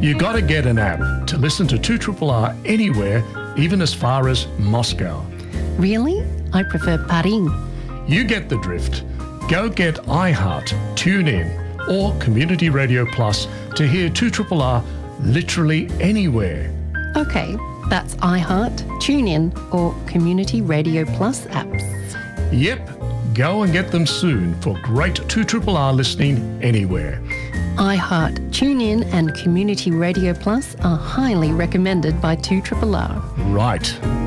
You gotta get an app to listen to 2RRR anywhere, even as far as Moscow. Really? I prefer Paris. You get the drift. Go get iHeart, TuneIn, or Community Radio Plus to hear 2RRR literally anywhere. Okay, that's iHeart, TuneIn, or Community Radio Plus apps. Yep, go and get them soon for great 2RRR listening anywhere. iHeart, TuneIn, and Community Radio Plus are highly recommended by 2RRR. Right.